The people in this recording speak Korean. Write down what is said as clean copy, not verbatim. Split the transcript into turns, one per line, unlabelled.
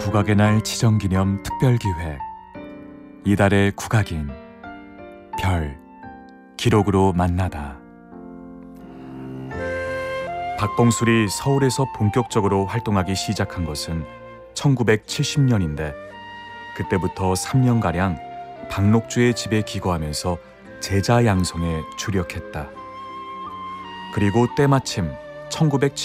국악의 날 지정기념 특별기획 이달의 국악인 별 기록으로 만나다. 박봉술이 서울에서 본격적으로 활동하기 시작한 것은 1970년인데 그때부터 3년가량 박록주의 집에 기거하면서 제자 양성에 주력했다. 그리고 때마침